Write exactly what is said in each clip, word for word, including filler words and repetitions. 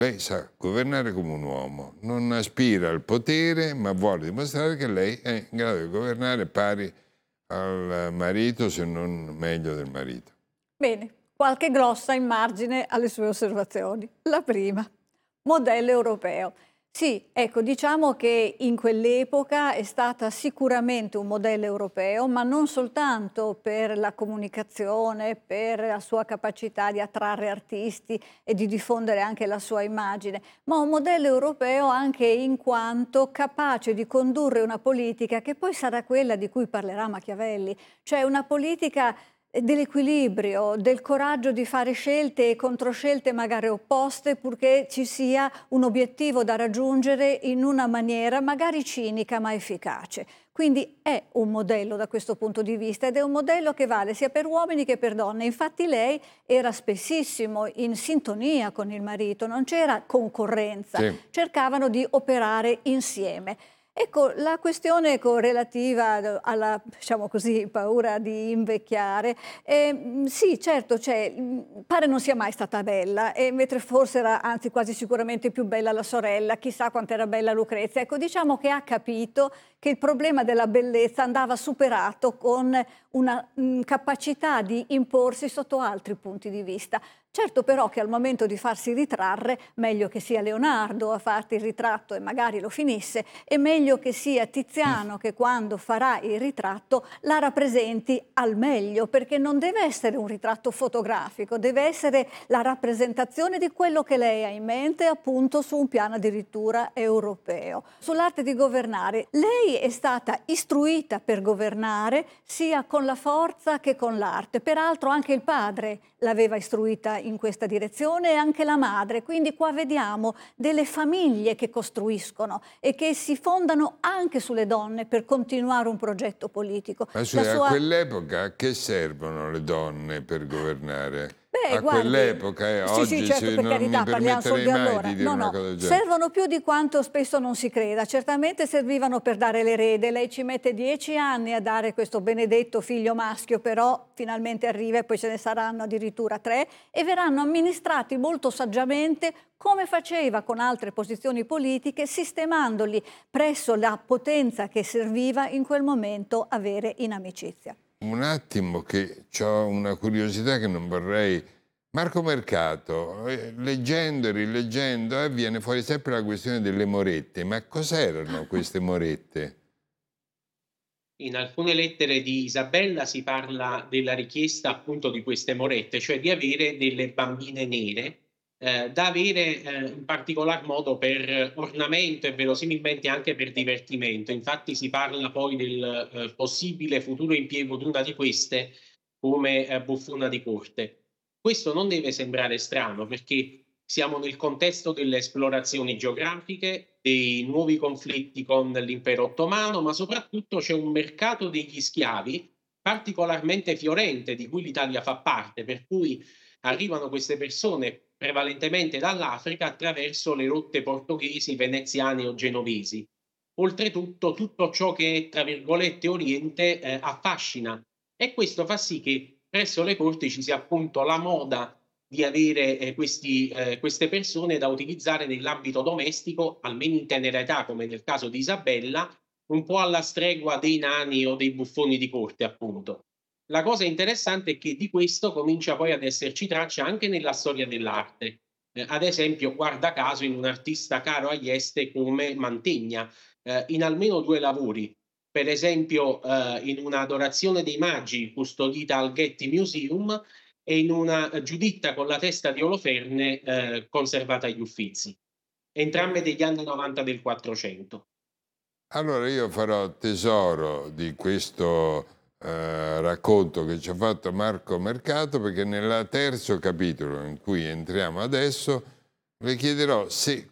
Lei sa governare come un uomo, non aspira al potere, ma vuole dimostrare che lei è in grado di governare pari al marito, se non meglio del marito. Bene, qualche glossa in margine alle sue osservazioni. La prima, modello europeo. Sì, ecco, diciamo che in quell'epoca è stata sicuramente un modello europeo, ma non soltanto per la comunicazione, per la sua capacità di attrarre artisti e di diffondere anche la sua immagine, ma un modello europeo anche in quanto capace di condurre una politica che poi sarà quella di cui parlerà Machiavelli, cioè una politica dell'equilibrio, del coraggio di fare scelte e controscelte magari opposte, purché ci sia un obiettivo da raggiungere in una maniera magari cinica ma efficace. Quindi è un modello da questo punto di vista ed è un modello che vale sia per uomini che per donne. Infatti lei era spessissimo in sintonia con il marito, non c'era concorrenza, Sì. cercavano di operare insieme. Ecco, la questione relativa alla, diciamo così, paura di invecchiare, eh, sì, certo, cioè, pare non sia mai stata bella, e mentre forse era anzi quasi sicuramente più bella la sorella, chissà quanto era bella Lucrezia. Ecco, diciamo che ha capito che il problema della bellezza andava superato con una mh, capacità di imporsi sotto altri punti di vista. Certo però che al momento di farsi ritrarre, meglio che sia Leonardo a farti il ritratto e magari lo finisse, e meglio che sia Tiziano che quando farà il ritratto la rappresenti al meglio, perché non deve essere un ritratto fotografico, deve essere la rappresentazione di quello che lei ha in mente, appunto su un piano addirittura europeo. Sull'arte di governare, lei è stata istruita per governare sia con la forza che con l'arte, peraltro anche il padre l'aveva istruita in questa direzione e anche la madre, quindi qua vediamo delle famiglie che costruiscono e che si fondano anche sulle donne per continuare un progetto politico. Ma La scusi, a sua... quell'epoca a che servono le donne per governare? Beh, A guardi, quell'epoca, eh, sì, sì, oggi certo, si- per non mi carità, parliamo solo permetterei di mai allora. di dire No, una no, cosa del genere. servono più di quanto spesso non si creda. Certamente servivano per dare l'erede. Lei ci mette dieci anni a dare questo benedetto figlio maschio, però finalmente arriva e poi ce ne saranno addirittura tre e verranno amministrati molto saggiamente, come faceva con altre posizioni politiche, sistemandoli presso la potenza che serviva in quel momento avere in amicizia. Un attimo che ho una curiosità che non vorrei... Marco Mercato, eh, leggendo e rileggendo, eh, viene fuori sempre la questione delle morette. Ma cos'erano queste morette? In alcune lettere di Isabella si parla della richiesta appunto di queste morette, cioè di avere delle bambine nere eh, da avere eh, in particolar modo per ornamento e verosimilmente anche per divertimento. Infatti si parla poi del eh, possibile futuro impiego di una di queste come eh, buffona di corte. Questo non deve sembrare strano perché siamo nel contesto delle esplorazioni geografiche, dei nuovi conflitti con l'impero ottomano, ma soprattutto c'è un mercato degli schiavi particolarmente fiorente di cui l'Italia fa parte, per cui arrivano queste persone prevalentemente dall'Africa attraverso le rotte portoghesi, veneziane o genovesi. Oltretutto tutto ciò che è, tra virgolette, Oriente eh, affascina e questo fa sì che presso le corti ci sia appunto la moda di avere eh, questi, eh, queste persone da utilizzare nell'ambito domestico, almeno in tenera età, come nel caso di Isabella, un po' alla stregua dei nani o dei buffoni di corte, appunto. La cosa interessante è che di questo comincia poi ad esserci traccia anche nella storia dell'arte. Eh, ad esempio, guarda caso, in un artista caro agli Este come Mantegna, eh, in almeno due lavori. Per esempio, eh, in un'adorazione dei magi custodita al Getty Museum e in una Giuditta con la testa di Oloferne eh, conservata agli Uffizi, entrambe degli anni novanta del Quattrocento. Allora io farò tesoro di questo eh, racconto che ci ha fatto Marco Mercato, perché nel terzo capitolo in cui entriamo adesso le chiederò se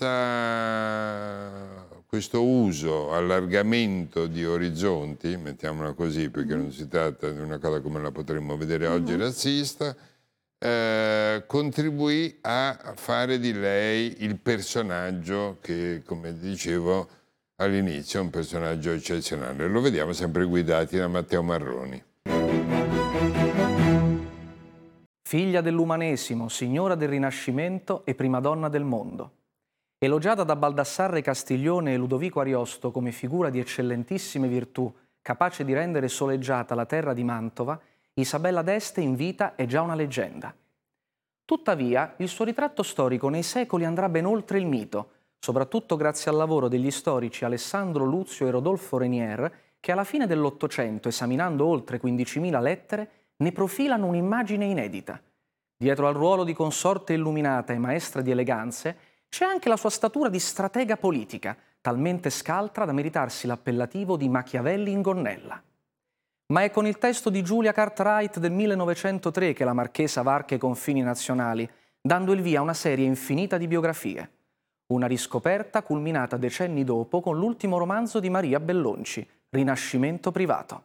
questa, questo uso, allargamento di orizzonti, mettiamola così perché non si tratta di una cosa come la potremmo vedere oggi razzista, eh, contribuì a fare di lei il personaggio che, come dicevo all'inizio, è un personaggio eccezionale. Lo vediamo sempre guidati da Matteo Marroni. figlia dell'umanesimo, signora del Rinascimento e prima donna del mondo. Elogiata da Baldassarre Castiglione e Ludovico Ariosto come figura di eccellentissime virtù, capace di rendere soleggiata la terra di Mantova, Isabella d'Este in vita è già una leggenda. Tuttavia, il suo ritratto storico nei secoli andrà ben oltre il mito, soprattutto grazie al lavoro degli storici Alessandro Luzio e Rodolfo Renier, che alla fine dell'Ottocento, esaminando oltre quindicimila lettere, ne profilano un'immagine inedita. Dietro al ruolo di consorte illuminata e maestra di eleganze, c'è anche la sua statura di stratega politica, talmente scaltra da meritarsi l'appellativo di Machiavelli in gonnella. Ma è con il testo di Julia Cartwright del millenovecentotre che la marchesa varca i confini nazionali, dando il via a una serie infinita di biografie. Una riscoperta culminata decenni dopo con l'ultimo romanzo di Maria Bellonci, Rinascimento privato.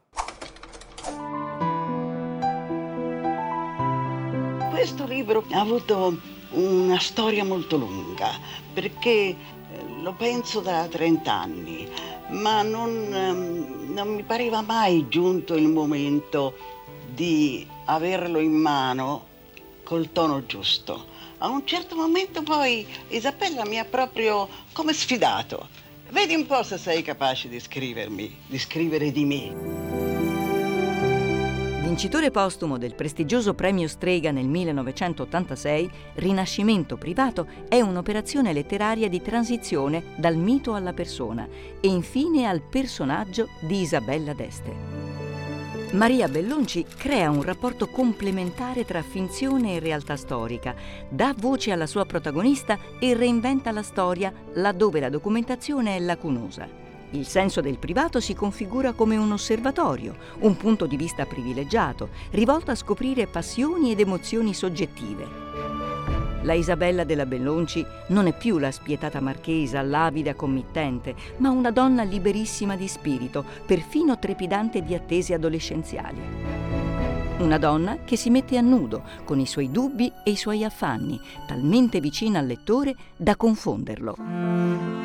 Questo libro ha avuto una storia molto lunga, perché lo penso da trent'anni, ma non, non mi pareva mai giunto il momento di averlo in mano col tono giusto. A un certo momento poi Isabella mi ha proprio come sfidato. Vedi un po' se sei capace di scrivermi, di scrivere di me. Vincitore postumo del prestigioso premio Strega nel millenovecentottantasei, Rinascimento privato è un'operazione letteraria di transizione dal mito alla persona e infine al personaggio di Isabella d'Este. Maria Bellonci crea un rapporto complementare tra finzione e realtà storica, dà voce alla sua protagonista e reinventa la storia laddove la documentazione è lacunosa. Il senso del privato si configura come un osservatorio, un punto di vista privilegiato, rivolto a scoprire passioni ed emozioni soggettive. La Isabella della Bellonci non è più la spietata marchesa, l'avida committente, ma una donna liberissima di spirito, perfino trepidante di attese adolescenziali. Una donna che si mette a nudo, con i suoi dubbi e i suoi affanni, talmente vicina al lettore da confonderlo.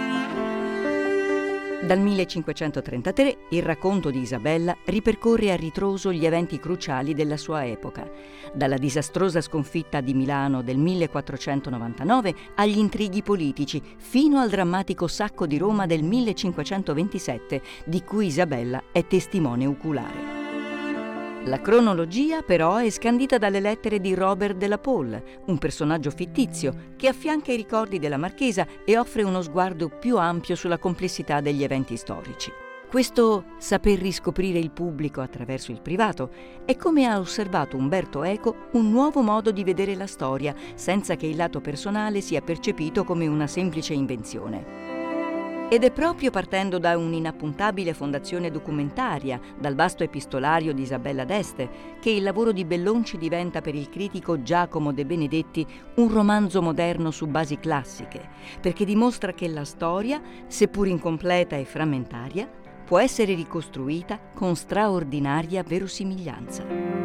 Dal millecinquecentotrentatré il racconto di Isabella ripercorre a ritroso gli eventi cruciali della sua epoca, dalla disastrosa sconfitta di Milano del millequattrocentonovantanove agli intrighi politici, fino al drammatico sacco di Roma del millecinquecentoventisette, di cui Isabella è testimone oculare. La cronologia, però, è scandita dalle lettere di Robert de la Pole, un personaggio fittizio che affianca i ricordi della marchesa e offre uno sguardo più ampio sulla complessità degli eventi storici. Questo saper riscoprire il pubblico attraverso il privato è, come ha osservato Umberto Eco, un nuovo modo di vedere la storia, senza che il lato personale sia percepito come una semplice invenzione. Ed è proprio partendo da un'inappuntabile fondazione documentaria, dal vasto epistolario di Isabella d'Este, che il lavoro di Bellonci diventa per il critico Giacomo De Benedetti un romanzo moderno su basi classiche, perché dimostra che la storia, seppur incompleta e frammentaria, può essere ricostruita con straordinaria verosimiglianza.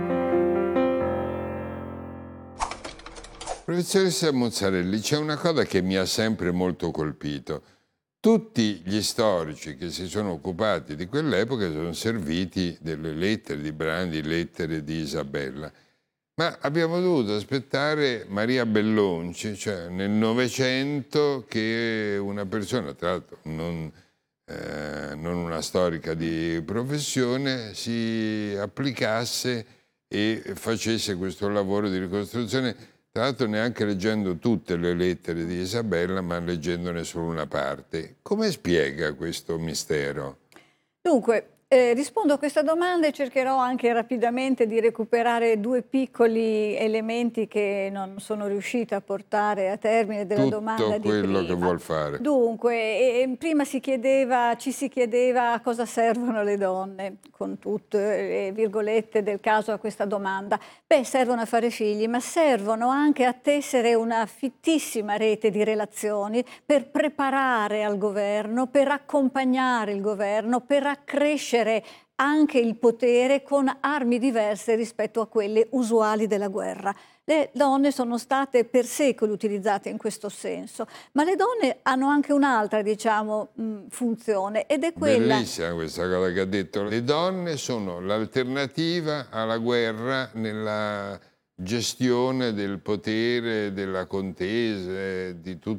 Professoressa Mozzarelli, c'è una cosa che mi ha sempre molto colpito. Tutti gli storici che si sono occupati di quell'epoca sono serviti delle lettere di brani, di lettere di Isabella. Ma abbiamo dovuto aspettare Maria Bellonci, cioè nel Novecento, che una persona, tra l'altro non, eh, non una storica di professione, si applicasse e facesse questo lavoro di ricostruzione. Tra l'altro neanche leggendo tutte le lettere di Isabella, ma leggendone solo una parte. Come spiega questo mistero? Dunque, eh, rispondo a questa domanda e cercherò anche rapidamente di recuperare due piccoli elementi che non sono riuscita a portare a termine della Tutto domanda di quello prima. che vuol fare. Dunque, eh, prima si chiedeva, ci si chiedeva a cosa servono le donne, con tutte le virgolette del caso a questa domanda. Beh, servono a fare figli, ma servono anche a tessere una fittissima rete di relazioni per preparare al governo, per accompagnare il governo, per accrescere anche il potere con armi diverse rispetto a quelle usuali della guerra. Le donne sono state per secoli utilizzate in questo senso, ma le donne hanno anche un'altra, diciamo, mh, funzione, ed è quella... Bellissima questa cosa che ha detto. Le donne sono l'alternativa alla guerra nella gestione del potere, della contesa, di tutto